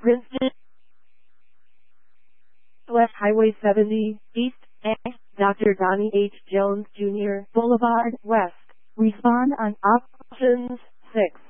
Princeton West Highway 70, East, and Dr. Donnie H. Jones Jr. Boulevard, West. Respond on options 6.